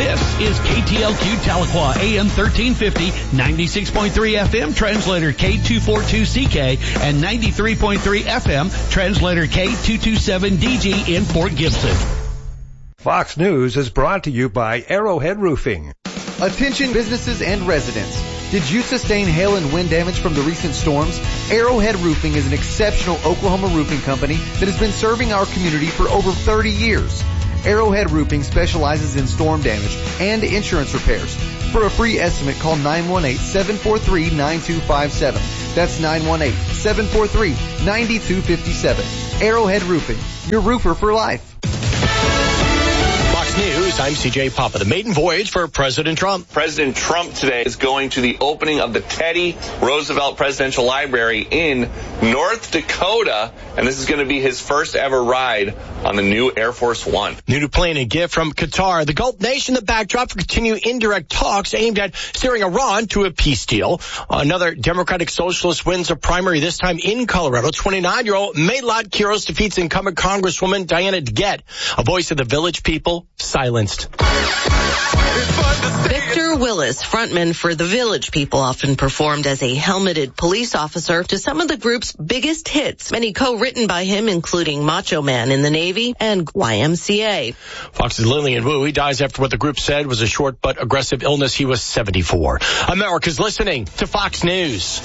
This is KTLQ Tahlequah, AM 1350, 96.3 FM, translator K242CK, and 93.3 FM, translator K227DG in Fort Gibson. Fox News is brought to you by Arrowhead Roofing. Attention businesses and residents. Did you sustain hail and wind damage from the recent storms? Arrowhead Roofing is an exceptional Oklahoma roofing company that has been serving our community for over 30 years. Arrowhead Roofing specializes in storm damage and insurance repairs. For a free estimate, call 918-743-9257. That's 918-743-9257. Arrowhead Roofing, your roofer for life. Fox News, I'm CJ Papa. The maiden voyage for President Trump. President Trump today is going to the opening of the Teddy Roosevelt Presidential Library in North Dakota, and this is going to be his first ever ride on the new Air Force One. New to plane and gift from Qatar. The Gulf nation, the backdrop for continued indirect talks aimed at steering Iran to a peace deal. Another Democratic Socialist wins a primary, this time in Colorado. 29-year-old Maylot Quiros defeats incumbent Congresswoman Diana DeGette, a voice of the village people, silenced. Victor Willis, frontman for the Village People, often performed as a helmeted police officer to some of the group's biggest hits, many co-written by him, including Macho Man in the Navy and YMCA. Fox's Lillian Wu, he dies after what the group said was a short but aggressive illness. He was 74. America's listening to Fox News.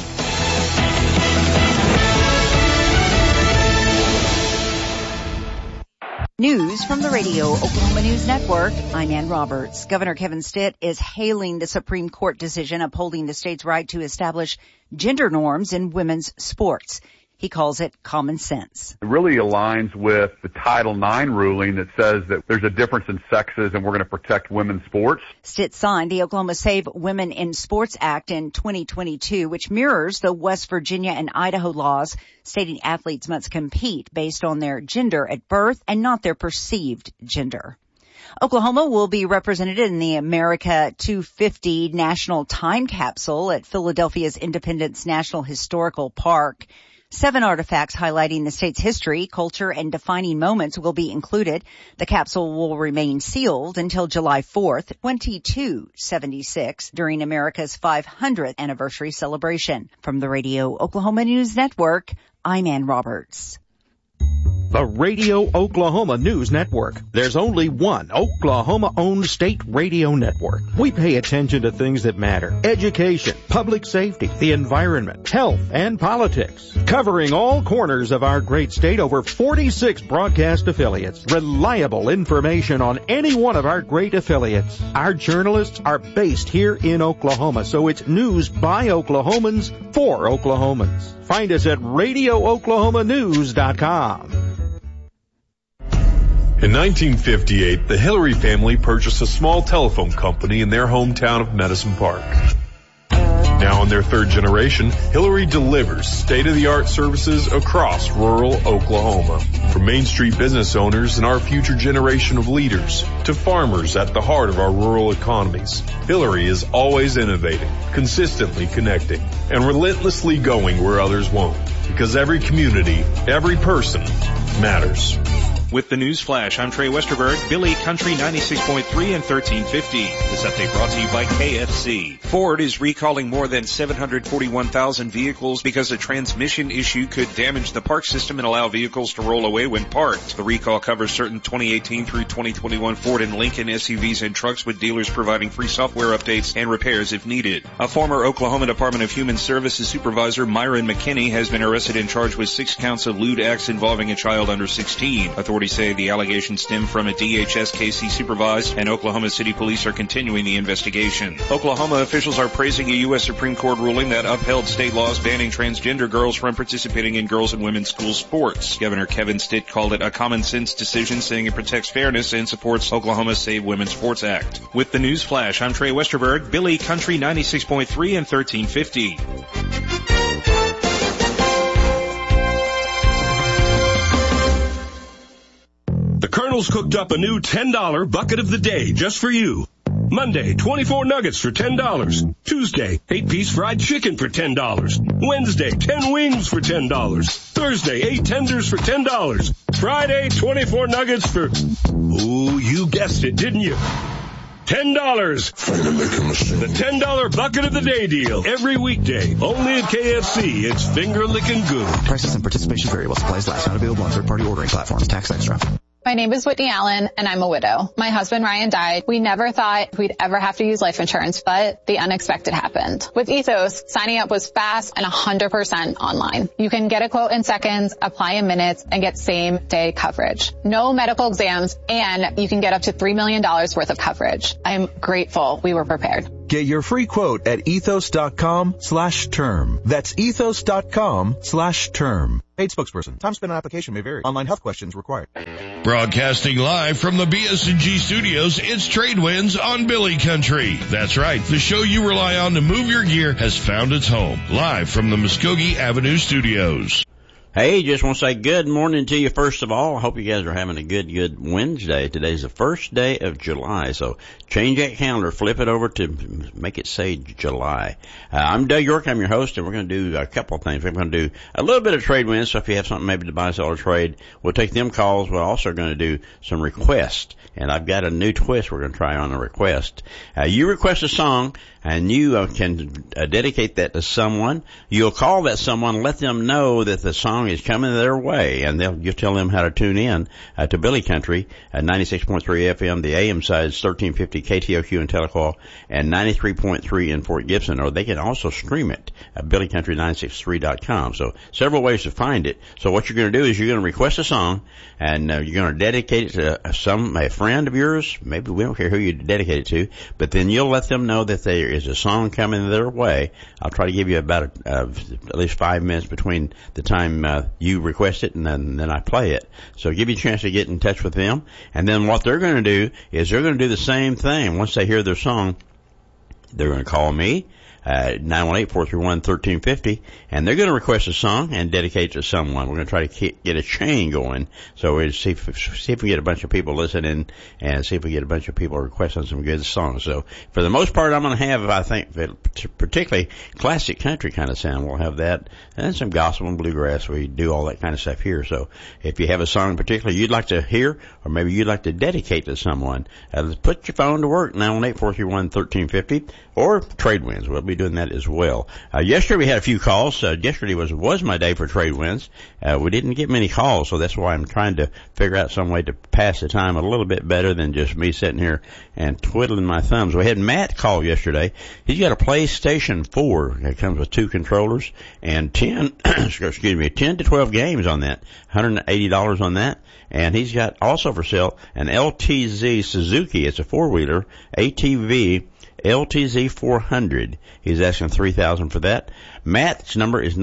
News from the Radio Oklahoma News Network. I'm Ann Roberts. Governor Kevin Stitt is hailing the Supreme Court decision upholding the state's right to establish gender norms in women's sports. He calls it common sense. It really aligns with the Title IX ruling that says that there's a difference in sexes and we're going to protect women's sports. Stitt signed the Oklahoma Save Women in Sports Act in 2022, which mirrors the West Virginia and Idaho laws stating athletes must compete based on their gender at birth and not their perceived gender. Oklahoma will be represented in the America 250 National Time Capsule at Philadelphia's Independence National Historical Park. 7 artifacts highlighting the state's history, culture, and defining moments will be included. The capsule will remain sealed until July 4th, 2276, during America's 500th anniversary celebration. From the Radio Oklahoma News Network, I'm Ann Roberts. The Radio Oklahoma News Network. There's only one Oklahoma-owned state radio network. We pay attention to things that matter. Education, public safety, the environment, health, and politics. Covering all corners of our great state, over 46 broadcast affiliates. Reliable information on any one of our great affiliates. Our journalists are based here in Oklahoma, so it's news by Oklahomans for Oklahomans. Find us at RadioOklahomaNews.com. In 1958, the Hillary family purchased a small telephone company in their hometown of Medicine Park. Now in their third generation, Hillary delivers state-of-the-art services across rural Oklahoma. From Main Street business owners and our future generation of leaders to farmers at the heart of our rural economies, Hillary is always innovating, consistently connecting, and relentlessly going where others won't. Because every community, every person matters. With the News Flash, I'm Trey Westerberg, Billy Country 96.3 and 1350. This update brought to you by KFC. Ford is recalling more than 741,000 vehicles because a transmission issue could damage the park system and allow vehicles to roll away when parked. The recall covers certain 2018 through 2021 Ford and Lincoln SUVs and trucks, with dealers providing free software updates and repairs if needed. A former Oklahoma Department of Human Services supervisor, Myron McKinney, has been arrested and charged with 6 counts of lewd acts involving a child under 16. Authorities say the allegations stem from a DHS case he supervised, and Oklahoma City Police are continuing the investigation. Oklahoma officials are praising a U.S. Supreme Court ruling that upheld state laws banning transgender girls from participating in girls and women's school sports. Governor Kevin Stitt called it a common-sense decision, saying it protects fairness and supports Oklahoma's Save Women's Sports Act. With the News Flash, I'm Trey Westerberg, Billy Country 96.3 and 1350. The Colonel's cooked up a new $10 bucket of the day just for you. Monday, 24 nuggets for $10. Tuesday, 8-piece fried chicken for $10. Wednesday, 10 wings for $10. Thursday, 8 tenders for $10. Friday, 24 nuggets for... Oh, you guessed it, didn't you? $10. The $10 bucket of the day deal. Every weekday. Only at KFC. It's finger-licking good. Prices and participation vary while supplies last. Not available on third-party ordering platforms. Tax extra. My name is Whitney Allen, and I'm a widow. My husband, Ryan, died. We never thought we'd ever have to use life insurance, but the unexpected happened. With Ethos, signing up was fast and 100% online. You can get a quote in seconds, apply in minutes, and get same-day coverage. No medical exams, and you can get up to $3 million worth of coverage. I'm grateful we were prepared. Get your free quote at ethos.com/term. That's ethos.com/term. Paid spokesperson. Time spent on application may vary. Online health questions required. Broadcasting live from the BS&G studios, it's Trade Winds on Billy Country. That's right. The show you rely on to move your gear has found its home. Live from the Muskogee Avenue studios. Hey, just want to say good morning to you first of all. I hope you guys are having a good Wednesday. Today's the first day of July, so change that calendar, flip it over to make it say July. I'm Doug York, I'm your host, and we're going to do a couple of things. We're going to do a little bit of trade wins, so if you have something maybe to buy, sell, or trade, we'll take them calls. We're also going to do some requests, and I've got a new twist we're going to try on a request. You request a song, and you can dedicate that to someone. You'll call that someone, let them know that the song is coming their way, and you'll tell them how to tune in to Billy Country at 96.3 FM. The AM side is 1350 KTOQ in Tahlequah and 93.3 in Fort Gibson, or they can also stream it at BillyCountry963.com. So several ways to find it. So what you're going to do is you're going to request a song, and you're going to dedicate it to a friend of yours. Maybe we don't care who you dedicate it to, but then you'll let them know that there is a song coming their way. I'll try to give you about at least 5 minutes between the time you request it and then I play it. So give you a chance to get in touch with them. And then what they're going to do is they're going to do the same thing. Once they hear their song, they're going to call me. 918-431-1350, and they're going to request a song and dedicate it to someone. We're going to try to get a chain going, so we'll see if we get a bunch of people listening and see if we get a bunch of people requesting some good songs. So for the most part, I'm going to have, I think, particularly classic country kind of sound. We'll have that, and some gospel and bluegrass. We do all that kind of stuff here. So if you have a song in particular you'd like to hear, or maybe you'd like to dedicate to someone, put your phone to work, 918-431-1350, or Trade Winds. We'll be doing that as well. Yesterday we had a few calls. Yesterday was my day for trade wins. We didn't get many calls, so that's why I'm trying to figure out some way to pass the time a little bit better than just me sitting here and twiddling my thumbs. We had Matt call yesterday. He's got a PlayStation 4. It comes with 2 controllers and 10 to 12 games on that. $180 on that. And he's got also for sale an LTZ Suzuki. It's a 4-wheeler ATV LTZ 400. He's asking $3,000 for that. Matt's number is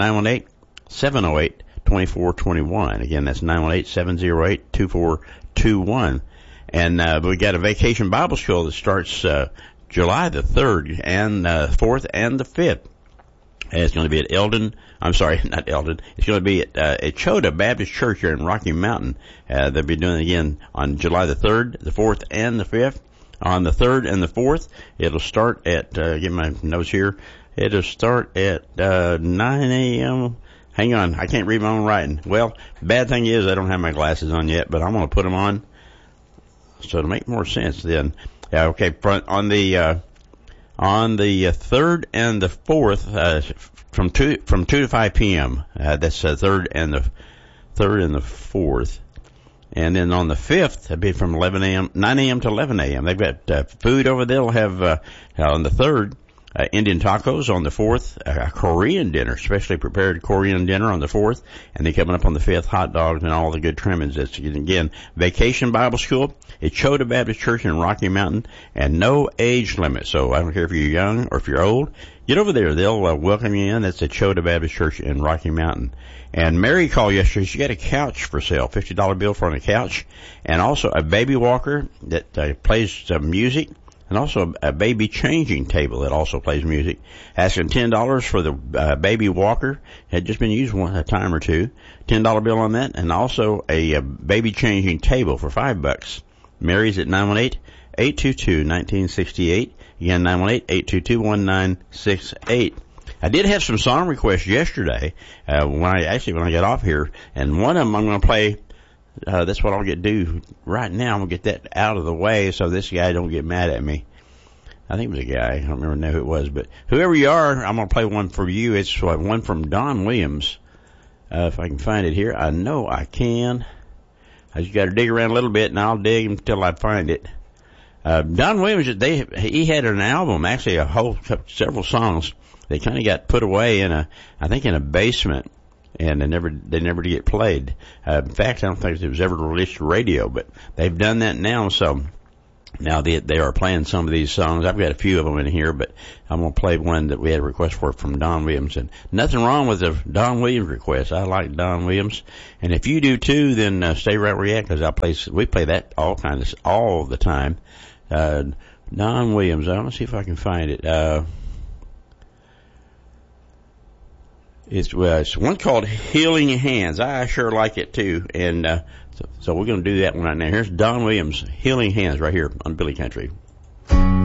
918-708-2421. Again, that's 918-708-2421. And we got a vacation Bible school that starts July the 3rd and 4th and the 5th. And it's going to be at It's going to be at Chota Baptist Church here in Rocky Mountain. They'll be doing it again on July the 3rd, the 4th, and the 5th. On the 3rd and the 4th, it'll start at, get my notes here, it'll start at 9 a.m. Hang on, I can't read my own writing. Well, bad thing is I don't have my glasses on yet, but I'm going to put them on. So to make more sense then, okay, on the 3rd and the 4th, from 2 to 5 p.m., that's the 3rd and the 4th. And then on the 5th, it'll be from 9 a.m. to 11 a.m. They've got food over there. They'll have on the 3rd, Indian tacos. On the 4th, a Korean dinner, specially prepared Korean dinner on the 4th. And then coming up on the 5th, hot dogs and all the good trimmings. That's, again, Vacation Bible School. It's Chota Baptist Church in Rocky Mountain, and no age limit. So I don't care if you're young or if you're old. Get over there. They'll welcome you in. That's the Chota Baptist Church in Rocky Mountain. And Mary called yesterday. She got a couch for sale, $50 bill for a couch, and also a baby walker that plays some music, and also a baby changing table that also plays music. Asking $10 for the baby walker. Had just been used a time or two. $10 bill on that, and also a baby changing table for $5. Mary's at 918-822-1968. Again, 918-822-1968. I did have some song requests yesterday, when I got off here, and one of them I'm going to play, that's what I'll do right now. I'm going to get that out of the way so this guy don't get mad at me. I think it was a guy. I don't remember who it was, but whoever you are, I'm going to play one for you. It's one from Don Williams. If I can find it here. I know I can. I just got to dig around a little bit, and I'll dig until I find it. Don Williams, he had an album, actually several songs. They kind of got put away in a basement, and they never did get played. In fact, I don't think it was ever released to radio, but they've done that now, so now they are playing some of these songs. I've got a few of them in here, but I'm going to play one that we had a request for from Don Williams. And nothing wrong with the Don Williams request. I like Don Williams. And if you do too, then stay right where you're at, because we play that all the time. Don Williams. I'm going to see if I can find it. It's one called Healing Hands. I sure like it too. And so we're going to do that one right now. Here's Don Williams, Healing Hands, right here on Billy Country.